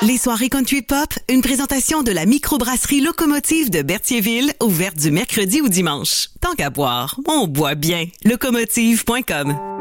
Les soirées country pop, une présentation de la microbrasserie Locomotive de Berthierville, ouverte du mercredi au dimanche. Tant qu'à boire, on boit bien. Locomotive.com